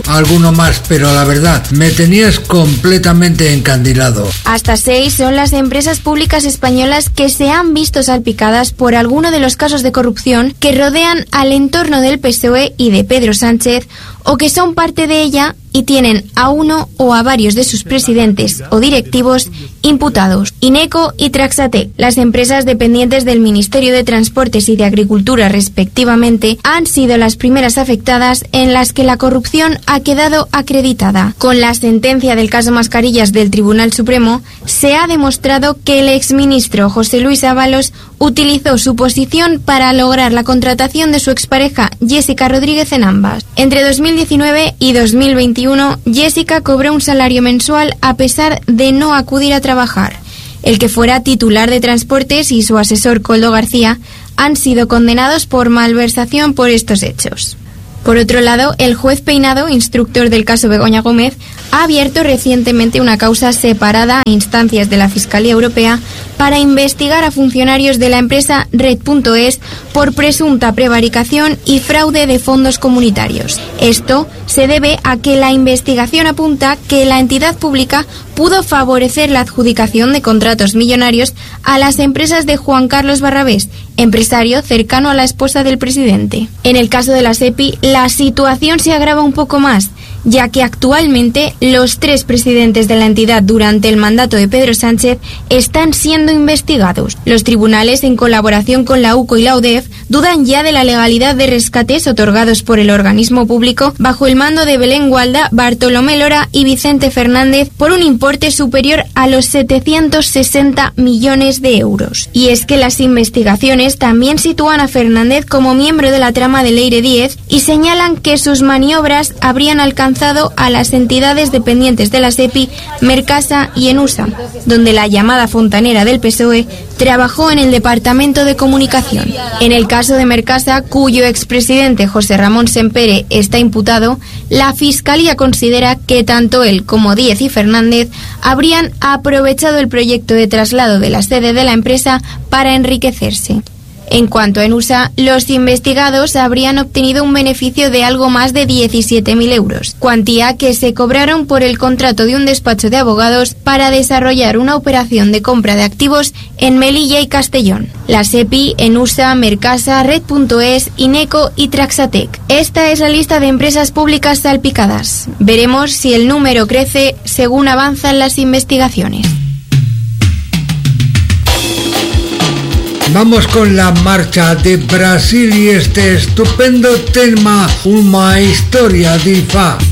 alguno más, pero la verdad, me tenías completamente encandilado. Hasta 6 son las empresas públicas españolas que se han visto salpicadas por alguno de los casos de corrupción que rodean al entorno del PSOE y de Pedro Sánchez, o que son parte de ella y tienen a uno o a varios de sus presidentes o directivos imputados. Ineco y Traxatec, las empresas dependientes del Ministerio de Transportes y de Agricultura respectivamente, han sido las primeras afectadas en las que la corrupción ha quedado acreditada. Con la sentencia del caso Mascarillas del Tribunal Supremo, se ha demostrado que el exministro José Luis Ábalos utilizó su posición para lograr la contratación de su expareja Jessica Rodríguez en ambas. Entre 2019 y 2021, Jessica cobró un salario mensual a pesar de no acudir a trabajar. El que fuera titular de Transportes y su asesor Koldo García han sido condenados por malversación por estos hechos. Por otro lado, el juez Peinado, instructor del caso Begoña Gómez, ha abierto recientemente una causa separada a instancias de la Fiscalía Europea para investigar a funcionarios de la empresa Red.es por presunta prevaricación y fraude de fondos comunitarios. Esto se debe a que la investigación apunta que la entidad pública pudo favorecer la adjudicación de contratos millonarios a las empresas de Juan Carlos Barrabés, empresario cercano a la esposa del presidente. En el caso de la SEPI, la situación se agrava un poco más, ya que actualmente los 3 presidentes de la entidad durante el mandato de Pedro Sánchez están siendo investigados. Los tribunales, en colaboración con la UCO y la UDEF, dudan ya de la legalidad de rescates otorgados por el organismo público bajo el mando de Belén Gualda, Bartolomé Lora y Vicente Fernández por un importe superior a los 760 millones de euros. Y es que las investigaciones también sitúan a Fernández como miembro de la trama del Leire 10 y señalan que sus maniobras habrían alcanzado a las entidades dependientes de la SEPI, Mercasa y Enusa, donde la llamada fontanera del PSOE trabajó en el Departamento de Comunicación. En el caso de Mercasa, cuyo expresidente José Ramón Sempere está imputado, la Fiscalía considera que tanto él como Díez y Fernández habrían aprovechado el proyecto de traslado de la sede de la empresa para enriquecerse. En cuanto a Enusa, los investigados habrían obtenido un beneficio de algo más de 17.000 euros, cuantía que se cobraron por el contrato de un despacho de abogados para desarrollar una operación de compra de activos en Melilla y Castellón. La SEPI, Enusa, Mercasa, Red.es, Ineco y Traxatec. Esta es la lista de empresas públicas salpicadas. Veremos si el número crece según avanzan las investigaciones. Vamos con la marcha de Brasil y este estupendo tema, una historia de fa.